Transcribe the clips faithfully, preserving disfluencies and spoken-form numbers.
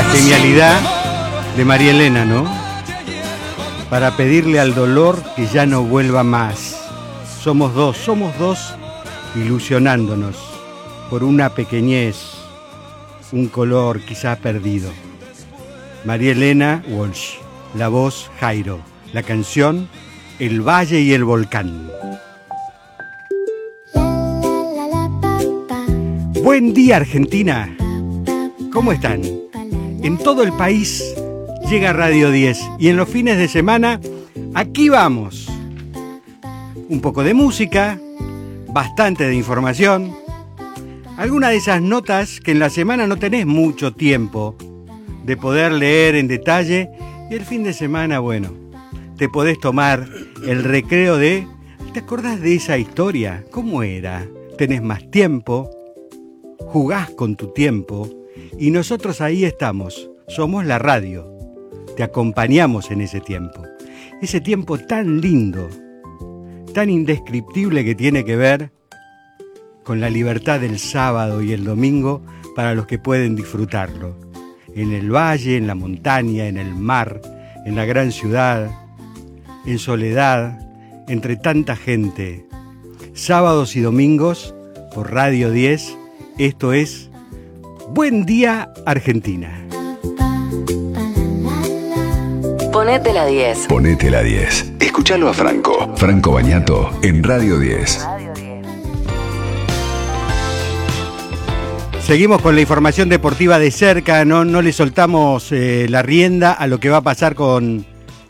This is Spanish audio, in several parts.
Genialidad de María Elena, ¿no? Para pedirle al dolor que ya no vuelva más. Somos dos, somos dos ilusionándonos por una pequeñez, un color quizá perdido. María Elena Walsh, la voz Jairo, la canción El Valle y el Volcán. Buen día, Argentina. ¿Cómo están? En todo el país llega Radio diez y en los fines de semana aquí vamos. Un poco de música, bastante de información, alguna de esas notas que en la semana no tenés mucho tiempo de poder leer en detalle y el fin de semana, bueno, te podés tomar el recreo de... ¿Te acordás de esa historia? ¿Cómo era? Tenés más tiempo, jugás con tu tiempo y nosotros ahí estamos, somos la radio, te acompañamos en ese tiempo, ese tiempo tan lindo, tan indescriptible que tiene que ver con la libertad del sábado y el domingo para los que pueden disfrutarlo, en el valle, en la montaña, en el mar, en la gran ciudad, en soledad, entre tanta gente. Sábados y domingos por Radio diez, esto es Buen Día Argentina. Ponete la diez. Ponete la diez. Escuchalo a Franco. Franco Bagnato en Radio diez. Seguimos con la información deportiva de cerca, no, no le soltamos eh, la rienda a lo que va a pasar con,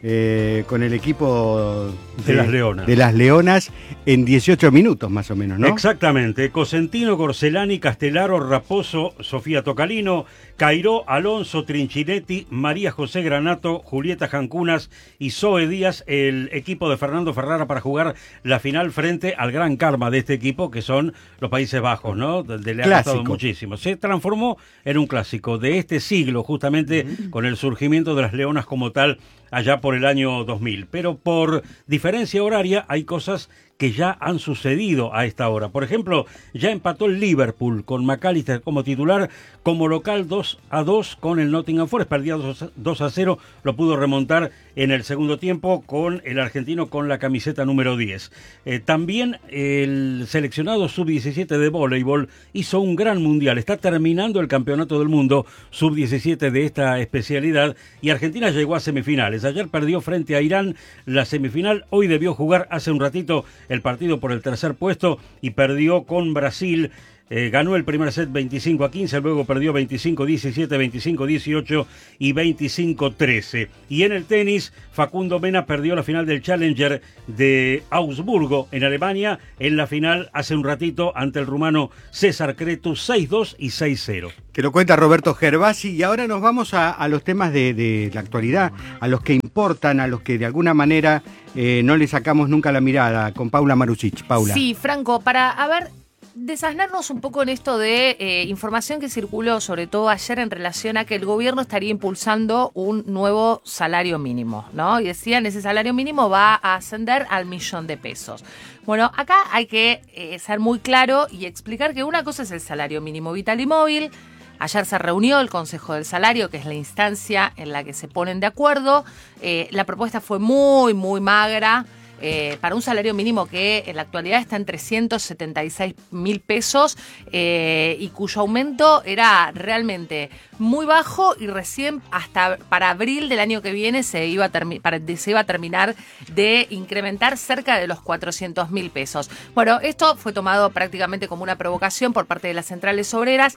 eh, con el equipo de, de las Leonas. De las Leonas en dieciocho minutos más o menos, ¿no? Exactamente. Cosentino, Gorcelani, Castellaro, Raposo, Sofía Tocalino, Cairó, Alonso, Trinchinetti, María José Granato, Julieta Jancunas y Zoe Díaz, el equipo de Fernando Ferrara para jugar la final frente al gran karma de este equipo, que son los Países Bajos, ¿no? Donde le ha costado muchísimo. Se transformó en un clásico de este siglo, justamente uh-huh. con el surgimiento de las Leonas como tal, allá por el año dos mil. Pero por diferencia horaria hay cosas que ya han sucedido a esta hora. Por ejemplo, ya empató el Liverpool con McAllister como titular, como local dos a dos con el Nottingham Forest, perdía dos a cero, lo pudo remontar en el segundo tiempo con el argentino con la camiseta número diez. Eh, también el seleccionado sub diecisiete de voleibol hizo un gran mundial, está terminando el campeonato del mundo sub diecisiete de esta especialidad y Argentina llegó a semifinales. Ayer perdió frente a Irán la semifinal, hoy debió jugar hace un ratito el partido por el tercer puesto y perdió con Brasil. Eh, ganó el primer set veinticinco a quince, luego perdió veinticinco a diecisiete, veinticinco a dieciocho y veinticinco a trece. Y en el tenis, Facundo Mena perdió la final del Challenger de Augsburgo en Alemania, en la final hace un ratito ante el rumano César Cretu, seis dos y seis cero. Que lo cuenta Roberto Gervasi y ahora nos vamos a, a los temas de, de la actualidad, a los que importan, a los que de alguna manera eh, no le sacamos nunca la mirada, con Paula Marusic. Paula. Sí, Franco, para, a ver... desasnarnos un poco en esto de eh, información que circuló sobre todo ayer en relación a que el gobierno estaría impulsando un nuevo salario mínimo, ¿no? Y decían, ese salario mínimo va a ascender al millón de pesos. Bueno, acá hay que eh, ser muy claro y explicar que una cosa es el salario mínimo vital y móvil. Ayer se reunió el Consejo del Salario, que es la instancia en la que se ponen de acuerdo. Eh, la propuesta fue muy, muy magra. Eh, para un salario mínimo que en la actualidad está en trescientos setenta y seis mil pesos eh, y cuyo aumento era realmente muy bajo y recién hasta para abril del año que viene se iba a, termi- para, se iba a terminar de incrementar cerca de los cuatrocientos mil pesos. Bueno, esto fue tomado prácticamente como una provocación por parte de las centrales obreras,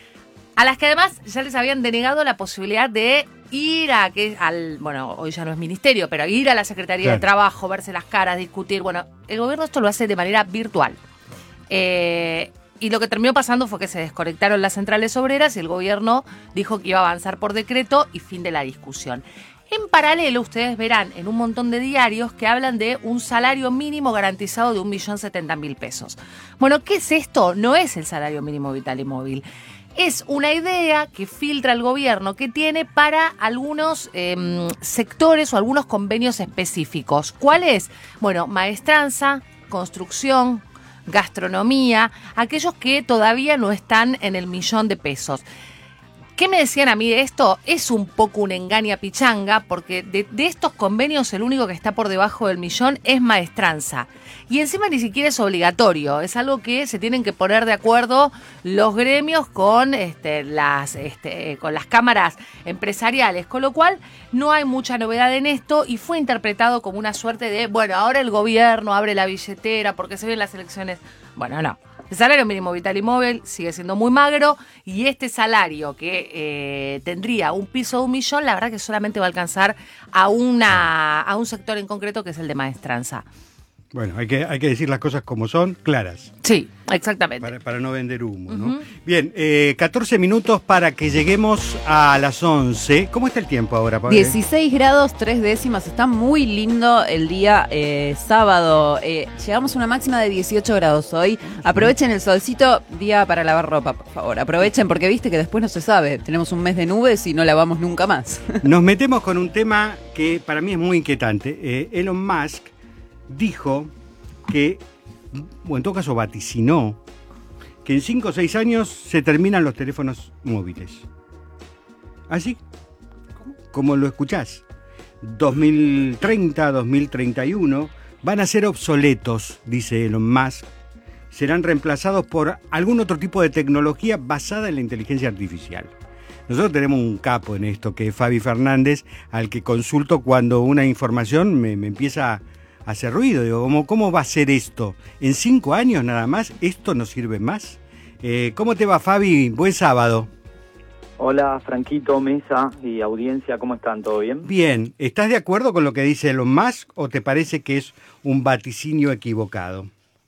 a las que además ya les habían denegado la posibilidad de ir a que al, bueno, hoy ya no es ministerio, pero ir a la Secretaría claro. de Trabajo, verse las caras, discutir. Bueno, el gobierno esto lo hace de manera virtual. Eh, y lo que terminó pasando fue que se desconectaron las centrales obreras y el gobierno dijo que iba a avanzar por decreto y fin de la discusión. En paralelo, ustedes verán en un montón de diarios que hablan de un salario mínimo garantizado de un millón setenta mil pesos. Bueno, ¿qué es esto? No es el salario mínimo vital y móvil. Es una idea que filtra el gobierno que tiene para algunos eh, sectores o algunos convenios específicos. ¿Cuál es? Bueno, maestranza, construcción, gastronomía, aquellos que todavía no están en el millón de pesos. ¿Qué me decían a mí de esto? Es un poco un engaña pichanga, porque de, de estos convenios el único que está por debajo del millón es maestranza. Y encima ni siquiera es obligatorio, es algo que se tienen que poner de acuerdo los gremios con este, las, este, con las cámaras empresariales, con lo cual no hay mucha novedad en esto y fue interpretado como una suerte de, bueno, ahora el gobierno abre la billetera porque se ven las elecciones. Bueno, no. El salario mínimo vital y móvil sigue siendo muy magro y este salario que eh, tendría un piso de un millón, la verdad que solamente va a alcanzar a, una, a un sector en concreto que es el de maestranza. Bueno, hay que, hay que decir las cosas como son, claras. Sí, exactamente. Para, para no vender humo, ¿no? Uh-huh. Bien, eh, catorce minutos para que lleguemos a las once. ¿Cómo está el tiempo ahora, Pablo? dieciséis grados, tres décimas. Está muy lindo el día eh, sábado. Eh, llegamos a una máxima de dieciocho grados hoy. Aprovechen el solcito, día para lavar ropa, por favor. Aprovechen porque viste que después no se sabe. Tenemos un mes de nubes y no lavamos nunca más. Nos metemos con un tema que para mí es muy inquietante. Eh, Elon Musk dijo que, o en todo caso vaticinó, que en cinco o seis años se terminan los teléfonos móviles. Así, como lo escuchás. dos mil treinta, dos mil treinta y uno van a ser obsoletos, dice Elon Musk. Serán reemplazados por algún otro tipo de tecnología basada en la inteligencia artificial. Nosotros tenemos un capo en esto, que es Fabi Fernández, al que consulto cuando una información me, me empieza a hacer ruido. Digo, ¿cómo, ¿cómo va a ser esto? ¿En cinco años nada más? ¿Esto no sirve más? Eh, ¿Cómo te va, Fabi? Buen sábado. Hola, Franquito, mesa y audiencia, ¿cómo están? ¿Todo bien? Bien. ¿Estás de acuerdo con lo que dice Elon Musk o te parece que es un vaticinio equivocado?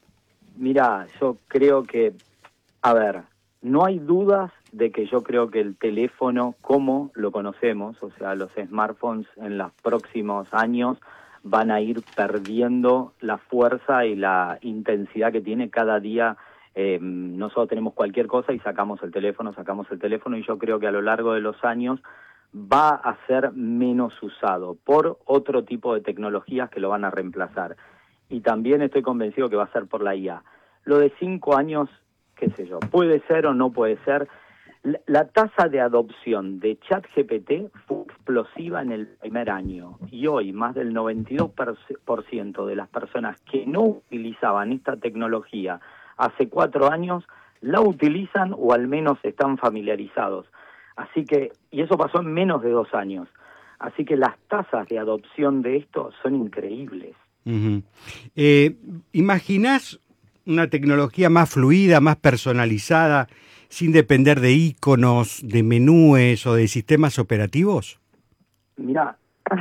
Mira, yo creo que, a ver, no hay dudas de que yo creo que el teléfono, como lo conocemos, o sea, los smartphones en los próximos años van a ir perdiendo la fuerza y la intensidad que tiene cada día. Eh, nosotros tenemos cualquier cosa y sacamos el teléfono, sacamos el teléfono y yo creo que a lo largo de los años va a ser menos usado por otro tipo de tecnologías que lo van a reemplazar. Y también estoy convencido que va a ser por la I A. Lo de cinco años, qué sé yo, puede ser o no puede ser. La, la tasa de adopción de ChatGPT fue explosiva en el primer año y hoy más del noventa y dos por ciento de las personas que no utilizaban esta tecnología hace cuatro años la utilizan o al menos están familiarizados. Así que, y eso pasó en menos de dos años. Así que las tasas de adopción de esto son increíbles. Uh-huh. Eh, ¿Imaginás una tecnología más fluida, más personalizada, sin depender de íconos, de menúes o de sistemas operativos? Mira,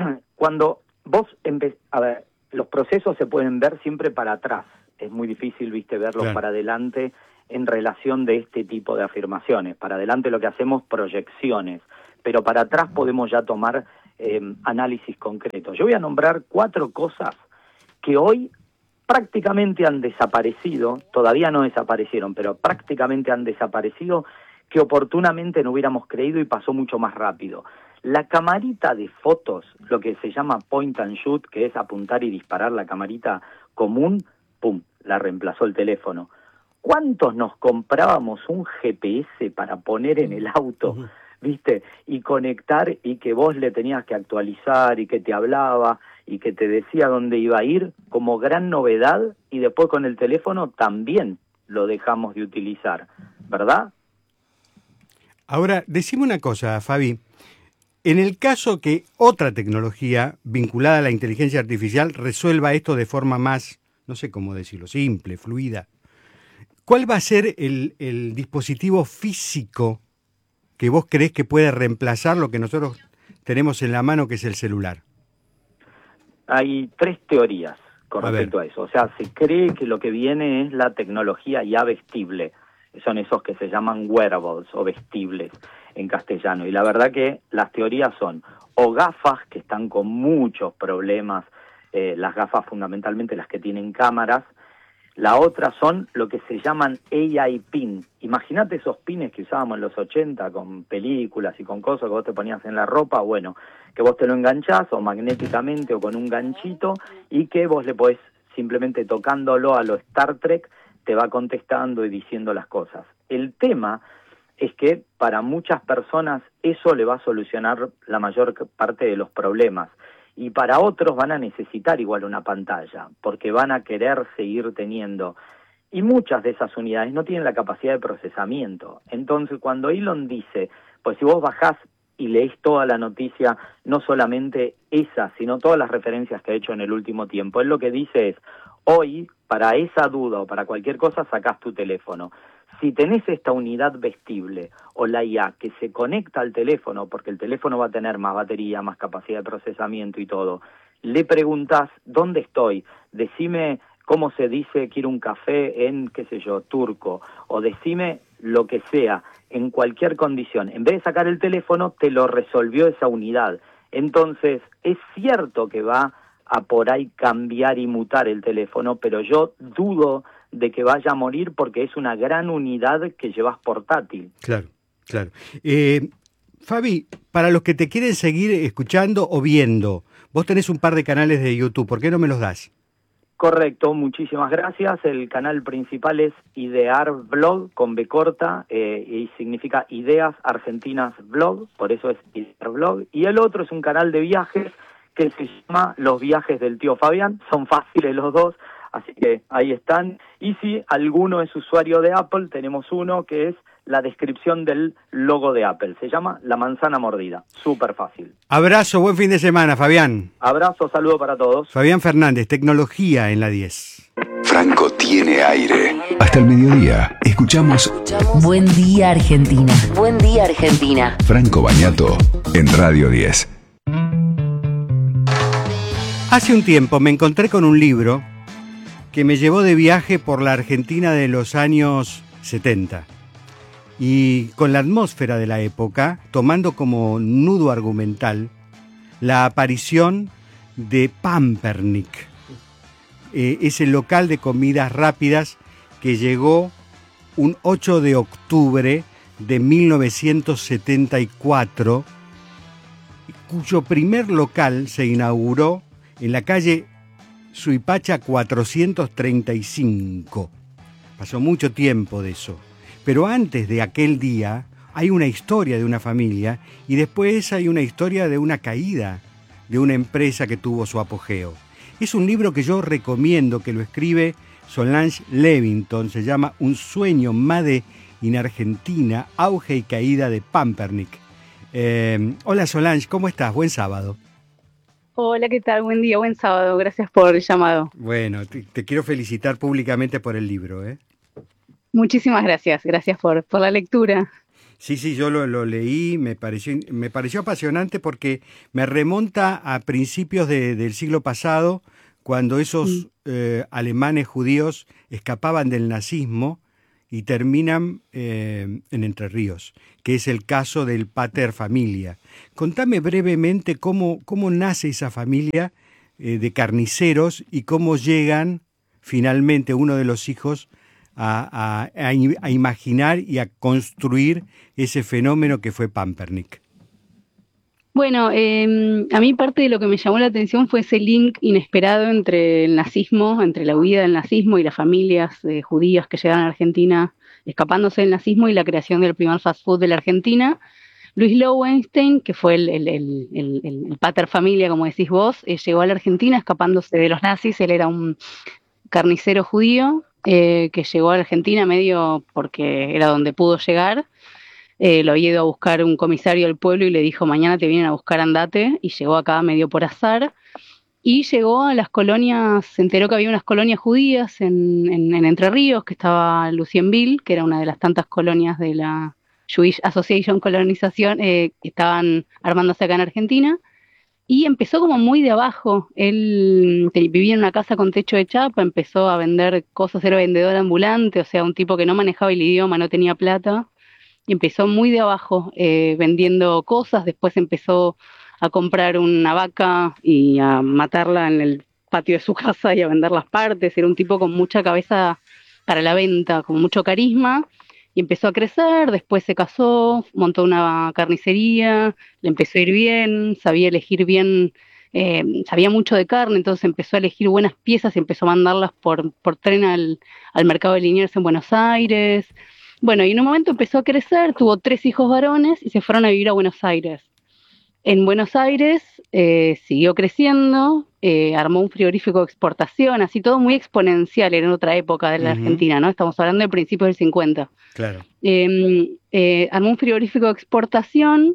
cuando vos empe- a ver, los procesos se pueden ver siempre para atrás. Es muy difícil, viste, verlos claro. para adelante en relación de este tipo de afirmaciones. Para adelante lo que hacemos proyecciones, pero para atrás podemos ya tomar eh, análisis concretos. Yo voy a nombrar cuatro cosas que hoy prácticamente han desaparecido, todavía no desaparecieron, pero prácticamente han desaparecido, que oportunamente no hubiéramos creído y pasó mucho más rápido. La camarita de fotos, lo que se llama point and shoot, que es apuntar y disparar la camarita común, ¡pum!, la reemplazó el teléfono. ¿Cuántos nos comprábamos un G P S para poner en el auto, uh-huh. viste? Y conectar y que vos le tenías que actualizar y que te hablaba y que te decía dónde iba a ir como gran novedad, y después con el teléfono también lo dejamos de utilizar, ¿verdad? Ahora, decime una cosa, Fabi. En el caso que otra tecnología vinculada a la inteligencia artificial resuelva esto de forma más, no sé cómo decirlo, simple, fluida, ¿cuál va a ser el, el dispositivo físico que vos creés que puede reemplazar lo que nosotros tenemos en la mano, que es el celular? Hay tres teorías con respecto a, a eso. O sea, se cree que lo que viene es la tecnología ya vestible. Son esos que se llaman wearables o vestibles en castellano. Y la verdad que las teorías son o gafas que están con muchos problemas, eh, las gafas fundamentalmente las que tienen cámaras. La otra son lo que se llaman A I pin. Imagínate esos pines que usábamos en los ochenta con películas y con cosas que vos te ponías en la ropa, bueno, que vos te lo enganchás o magnéticamente o con un ganchito y que vos le podés simplemente tocándolo a lo Star Trek te va contestando y diciendo las cosas. El tema es que para muchas personas eso le va a solucionar la mayor parte de los problemas. Y para otros van a necesitar igual una pantalla, porque van a querer seguir teniendo. Y muchas de esas unidades no tienen la capacidad de procesamiento. Entonces, cuando Elon dice, pues si vos bajás y leés toda la noticia, no solamente esa, sino todas las referencias que ha hecho en el último tiempo, él lo que dice es, hoy, para esa duda o para cualquier cosa, sacás tu teléfono. Si tenés esta unidad vestible o la I A que se conecta al teléfono, porque el teléfono va a tener más batería, más capacidad de procesamiento y todo, le preguntás, ¿dónde estoy? Decime cómo se dice quiero un café en, qué sé yo, turco, o decime lo que sea, en cualquier condición. En vez de sacar el teléfono, te lo resolvió esa unidad. Entonces, es cierto que va a por ahí cambiar y mutar el teléfono, pero yo dudo de que vaya a morir porque es una gran unidad que llevas portátil. Claro, claro. Eh, Fabi, para los que te quieren seguir escuchando o viendo, vos tenés un par de canales de YouTube, ¿por qué no me los das? Correcto, muchísimas gracias. El canal principal es Idear Blog, con B corta, eh, y significa Ideas Argentinas Blog, por eso es Idear Blog. Y el otro es un canal de viajes que se llama Los Viajes del Tío Fabián, son fáciles los dos, así que ahí están. Y si alguno es usuario de Apple, tenemos uno que es la descripción del logo de Apple. Se llama La Manzana Mordida. Súper fácil. Abrazo, buen fin de semana, Fabián. Abrazo, saludo para todos. Fabián Fernández, Tecnología en la diez. Franco tiene aire. Hasta el mediodía. Escuchamos Buen Día Argentina. Buen Día Argentina. Franco Bagnato en Radio diez. Hace un tiempo me encontré con un libro que me llevó de viaje por la Argentina de los años setenta. Y con la atmósfera de la época, tomando como nudo argumental la aparición de Pumpernickel, eh, ese local de comidas rápidas que llegó un ocho de octubre de mil novecientos setenta y cuatro, cuyo primer local se inauguró en la calle Suipacha cuatrocientos treinta y cinco. Pasó mucho tiempo de eso. Pero antes de aquel día hay una historia de una familia y después hay una historia de una caída de una empresa que tuvo su apogeo. Es un libro que yo recomiendo, que lo escribe Solange Levington, se llama Un sueño Made in Argentina, auge y caída de Pumpernickel. Eh, hola Solange, ¿cómo estás? Buen sábado. Hola, ¿qué tal? Buen día, buen sábado. Gracias por el llamado. Bueno, te, te quiero felicitar públicamente por el libro, ¿eh? Muchísimas gracias, gracias por, por la lectura. Sí, sí, yo lo, lo leí, me pareció, me pareció apasionante porque me remonta a principios de, del siglo pasado, cuando esos mm. eh, alemanes judíos escapaban del nazismo y terminan eh, en Entre Ríos, que es el caso del Pater Familia. Contame brevemente cómo, cómo nace esa familia eh, de carniceros y cómo llegan finalmente uno de los hijos A, a, a imaginar y a construir ese fenómeno que fue Pumpernickel. Bueno, eh, a mí parte de lo que me llamó la atención fue ese link inesperado entre el nazismo, entre la huida del nazismo y las familias eh, judías que llegaron a Argentina escapándose del nazismo y la creación del primer fast food de la Argentina. Luis Lowenstein, que fue el, el, el, el, el pater familia, como decís vos, eh, llegó a la Argentina escapándose de los nazis. Él era un carnicero judío Eh, que llegó a Argentina medio porque era donde pudo llegar. Eh, lo había ido a buscar un comisario del pueblo y le dijo, mañana te vienen a buscar, andate, y llegó acá medio por azar, y llegó a las colonias, se enteró que había unas colonias judías en, en, en Entre Ríos, que estaba Lucienville, que era una de las tantas colonias de la Jewish Association Colonización, eh, que estaban armándose acá en Argentina. Y empezó como muy de abajo. Él te, vivía en una casa con techo de chapa, empezó a vender cosas, era vendedor ambulante, o sea, un tipo que no manejaba el idioma, no tenía plata, y empezó muy de abajo eh, vendiendo cosas. Después empezó a comprar una vaca y a matarla en el patio de su casa y a vender las partes. Era un tipo con mucha cabeza para la venta, con mucho carisma. Y empezó a crecer, después se casó, montó una carnicería, le empezó a ir bien, sabía elegir bien, eh, sabía mucho de carne, entonces empezó a elegir buenas piezas y empezó a mandarlas por, por tren al, al mercado de Liniers en Buenos Aires. Bueno, y en un momento empezó a crecer, tuvo tres hijos varones y se fueron a vivir a Buenos Aires. En Buenos Aires eh, siguió creciendo, eh, armó un frigorífico de exportación, así todo muy exponencial en otra época de la Ujú. Argentina, ¿no? Estamos hablando de principios del cincuenta. Claro. Eh, eh, armó un frigorífico de exportación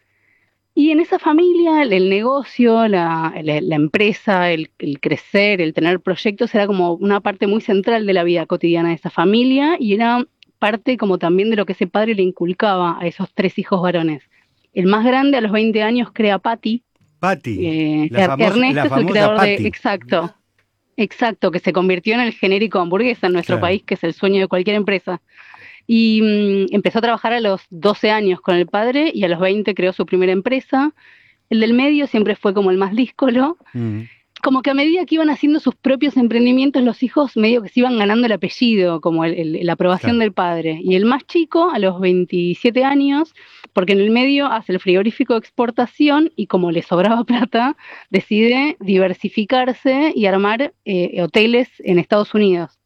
y en esa familia el, el negocio, la, la, la empresa, el, el crecer, el tener proyectos era como una parte muy central de la vida cotidiana de esa familia y era parte como también de lo que ese padre le inculcaba a esos tres hijos varones. El más grande a los veinte años crea Patty. Patty, Eh, la, Er- famos- Ernesto la es el famosa creador de... Patty. Exacto, exacto, que se convirtió en el genérico hamburguesa en nuestro Claro. país, que es el sueño de cualquier empresa. Y mm, empezó a trabajar a los doce años con el padre y a los veinte creó su primera empresa. El del medio siempre fue como el más díscolo. Mm. Como que a medida que iban haciendo sus propios emprendimientos, los hijos medio que se iban ganando el apellido, como el- el- la aprobación Claro. del padre. Y el más chico, a los veintisiete años, porque en el medio hace el frigorífico de exportación y como le sobraba plata, decide diversificarse y armar eh, hoteles en Estados Unidos.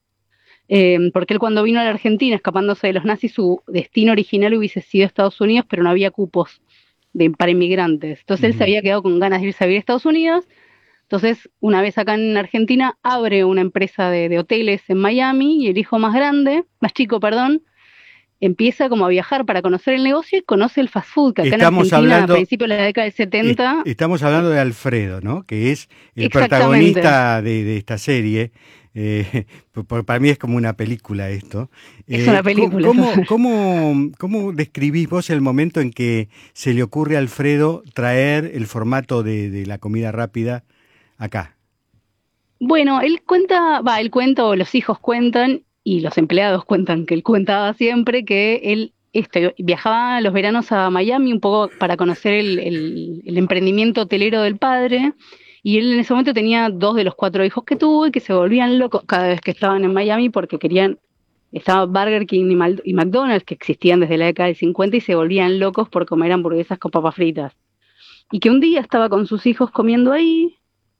Eh, porque él cuando vino a la Argentina, escapándose de los nazis, su destino original hubiese sido Estados Unidos, pero no había cupos de, para inmigrantes. Entonces él Ujú. se había quedado con ganas de irse a vivir a Estados Unidos. Entonces, una vez acá en Argentina, abre una empresa de, de hoteles en Miami y el hijo más grande, más chico, perdón, empieza como a viajar para conocer el negocio y conoce el fast food, que acá Estamos en Argentina hablando- a principios de la década del setenta... Est- Estamos hablando de Alfredo, ¿no? Que es el Exactamente. protagonista de, de esta serie. Eh, por- por- para mí es como una película esto. Es Eh, una película. ¿Cómo, cómo, cómo describís vos el momento en que se le ocurre a Alfredo traer el formato de, de la comida rápida acá? Bueno, él cuenta, va, él cuenta o los hijos cuentan y los empleados cuentan que él contaba siempre que él este, viajaba los veranos a Miami un poco para conocer el, el- el emprendimiento hotelero del padre y él en ese momento tenía dos de los cuatro hijos que tuvo y que se volvían locos cada vez que estaban en Miami porque querían, estaba Burger King y, Mal- y McDonald's que existían desde la década del cincuenta y se volvían locos por comer hamburguesas con papas fritas. Y que un día estaba con sus hijos comiendo ahí.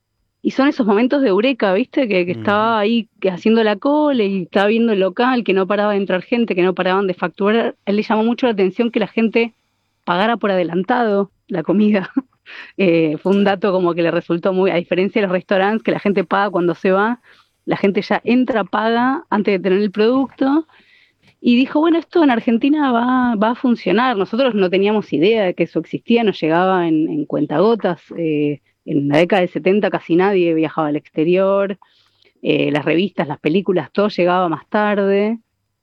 Y son esos momentos de eureka, ¿viste? Que, que Mm. estaba ahí que haciendo la cola y estaba viendo el local, que no paraba de entrar gente, que no paraban de facturar. A él le llamó mucho la atención que la gente pagara por adelantado la comida. Eh, fue un dato como que le resultó muy, a diferencia de los restaurantes, que la gente paga cuando se va, la gente ya entra, paga antes de tener el producto. Y dijo, bueno, esto en Argentina va, va a funcionar. Nosotros no teníamos idea de que eso existía, nos llegaba en, en cuentagotas. Eh, en la década del setenta casi nadie viajaba al exterior, eh, las revistas, las películas, todo llegaba más tarde.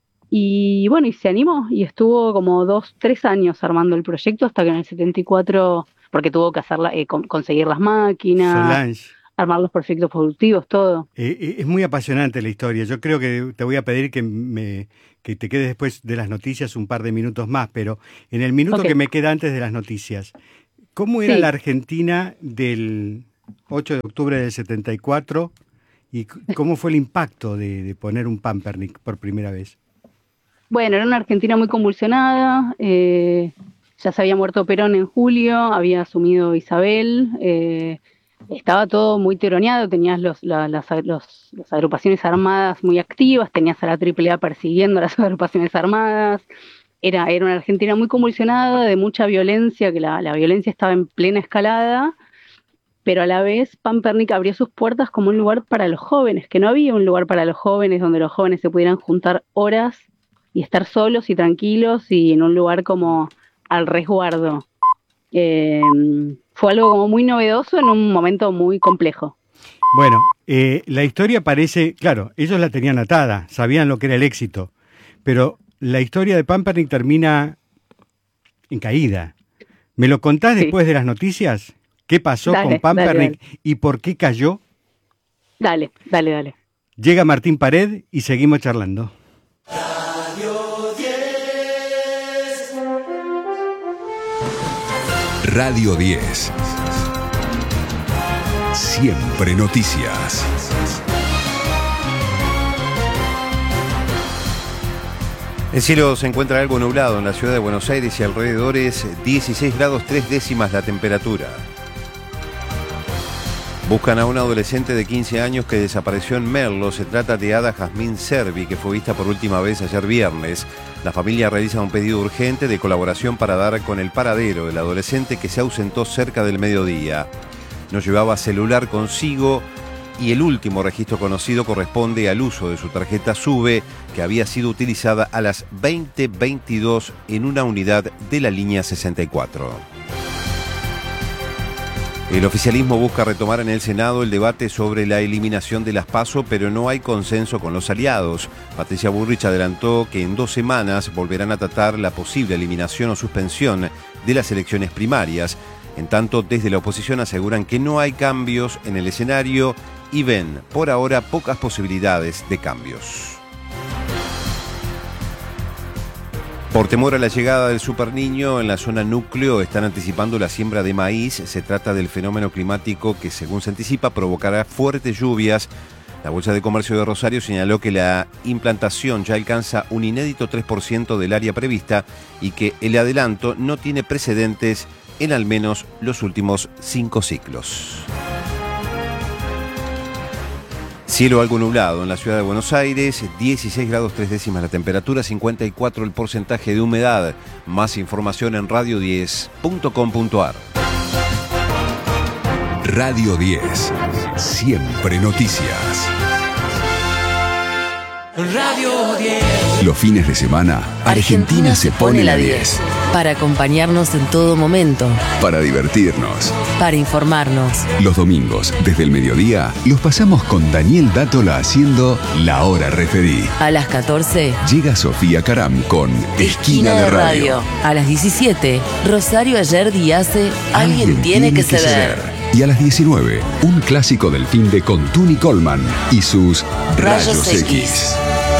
Y bueno, y se animó y estuvo como dos, tres años armando el proyecto hasta que en el setenta y cuatro, porque tuvo que hacerla, eh, con- conseguir las máquinas, Solange. armar los proyectos productivos, todo. Eh, eh, es muy apasionante la historia. Yo creo que te voy a pedir que me que te quedes después de las noticias un par de minutos más, pero en el minuto Ok. que me queda antes de las noticias, ¿cómo era Sí. la Argentina del ocho de octubre del setenta y cuatro y c- cómo fue el impacto de, de poner un Pampernick por primera vez? Bueno, era una Argentina muy convulsionada, eh, ya se había muerto Perón en julio, había asumido Isabel, eh, estaba todo muy tironeado, tenías los, la- las, los- las agrupaciones armadas muy activas, tenías a la Triple A persiguiendo a las agrupaciones armadas, era, era una Argentina muy convulsionada, de mucha violencia, que la, la violencia estaba en plena escalada, pero a la vez Pampernick abrió sus puertas como un lugar para los jóvenes, que no había un lugar para los jóvenes donde los jóvenes se pudieran juntar horas y estar solos y tranquilos y en un lugar como al resguardo. Eh, fue algo como muy novedoso en un momento muy complejo. Bueno, eh, la historia parece, claro, ellos la tenían atada, sabían lo que era el éxito, pero la historia de Pampernick termina en caída. ¿Me lo contás Sí. después de las noticias? ¿Qué pasó Dale, con Pampernick dale, y por qué cayó? Dale, dale, dale. Llega Martín Pared y seguimos charlando. Radio diez. Siempre noticias. El cielo se encuentra algo nublado en la ciudad de Buenos Aires y alrededores, dieciséis grados tres décimas la temperatura. Buscan a una adolescente de quince años que desapareció en Merlo. Se trata de Ada Jazmín Servi, que fue vista por última vez ayer viernes. La familia realiza un pedido urgente de colaboración para dar con el paradero del adolescente que se ausentó cerca del mediodía. No llevaba celular consigo y el último registro conocido corresponde al uso de su tarjeta SUBE, que había sido utilizada a las veinte veintidós en una unidad de la línea sesenta y cuatro. El oficialismo busca retomar en el Senado el debate sobre la eliminación de las PASO, pero no hay consenso con los aliados. Patricia Bullrich adelantó que en dos semanas volverán a tratar la posible eliminación o suspensión de las elecciones primarias. En tanto, desde la oposición aseguran que no hay cambios en el escenario y ven, por ahora, pocas posibilidades de cambios. Por temor a la llegada del superniño, en la zona núcleo están anticipando la siembra de maíz. Se trata del fenómeno climático que, según se anticipa, provocará fuertes lluvias. La Bolsa de Comercio de Rosario señaló que la implantación ya alcanza un inédito tres por ciento del área prevista y que el adelanto no tiene precedentes en al menos los últimos cinco ciclos. Cielo algo nublado en la ciudad de Buenos Aires, dieciséis grados tres décimas la temperatura, cincuenta y cuatro el porcentaje de humedad. Más información en radio diez punto com punto ar. Radio diez. Siempre noticias. Radio diez. Los fines de semana, Argentina se pone la diez. Para acompañarnos en todo momento. Para divertirnos. Para informarnos. Los domingos, desde el mediodía, los pasamos con Daniel Dátola haciendo La Hora Referí. A las catorce, llega Sofía Caram con Esquina, Esquina de, de radio. radio. A las diecisiete, Rosario Ayerdi hace Alguien, Alguien tiene, tiene que, que ceder. ceder. Y a las diecinueve, un clásico del fin de con Tuni Coleman y sus Rayos, Rayos X. X.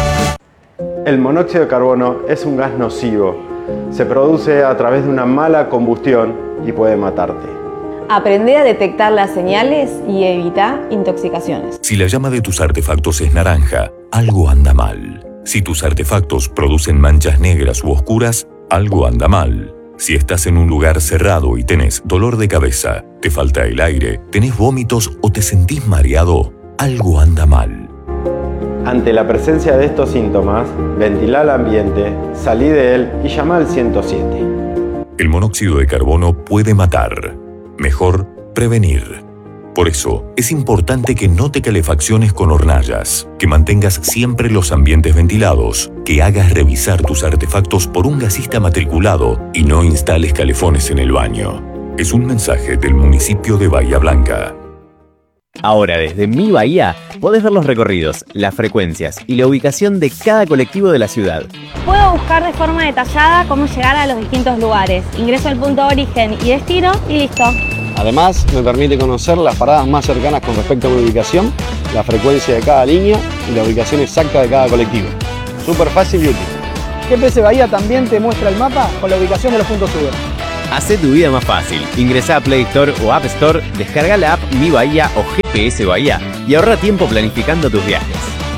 El monóxido de carbono es un gas nocivo. Se produce a través de una mala combustión y puede matarte. Aprende a detectar las señales y evita intoxicaciones. Si la llama de tus artefactos es naranja, algo anda mal. Si tus artefactos producen manchas negras u oscuras, algo anda mal. Si estás en un lugar cerrado y tenés dolor de cabeza, te falta el aire, tenés vómitos o te sentís mareado, algo anda mal. Ante la presencia de estos síntomas, ventila el ambiente, salí de él y llama al ciento siete. El monóxido de carbono puede matar. Mejor prevenir. Por eso, es importante que no te calefacciones con hornallas, que mantengas siempre los ambientes ventilados, que hagas revisar tus artefactos por un gasista matriculado y no instales calefones en el baño. Es un mensaje del municipio de Bahía Blanca. Ahora desde Mi Bahía podés ver los recorridos, las frecuencias y la ubicación de cada colectivo de la ciudad. Puedo buscar de forma detallada cómo llegar a los distintos lugares. Ingreso al punto de origen y destino y listo. Además, me permite conocer las paradas más cercanas con respecto a mi ubicación, la frecuencia de cada línea y la ubicación exacta de cada colectivo. Súper fácil y útil. G P S Bahía también te muestra el mapa con la ubicación de los puntos Uber. Hacé tu vida más fácil. Ingresá a Play Store o App Store, descarga la app Mi Bahía o G P S Bahía y ahorra tiempo planificando tus viajes.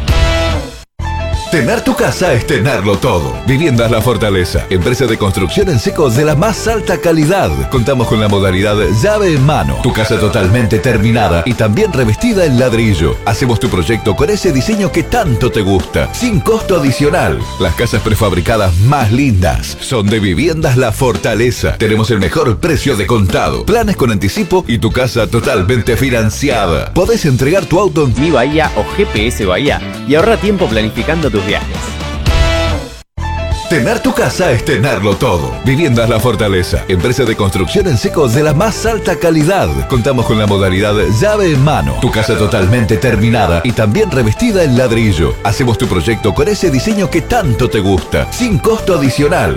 Tener tu casa es tenerlo todo. Viviendas La Fortaleza, empresa de construcción en seco de la más alta calidad. Contamos con la modalidad llave en mano. Tu casa totalmente terminada y también revestida en ladrillo. Hacemos tu proyecto con ese diseño que tanto te gusta, sin costo adicional. Las casas prefabricadas más lindas son de Viviendas La Fortaleza. Tenemos el mejor precio de contado, planes con anticipo y tu casa totalmente financiada. Podés entregar tu auto en Mi Bahía o G P S Bahía y ahorra tiempo planificando tus viajes. Tener tu casa es tenerlo todo. Viviendas La Fortaleza, empresa de construcción en seco de la más alta calidad. Contamos con la modalidad llave en mano. Tu casa totalmente terminada y también revestida en ladrillo. Hacemos tu proyecto con ese diseño que tanto te gusta, sin costo adicional.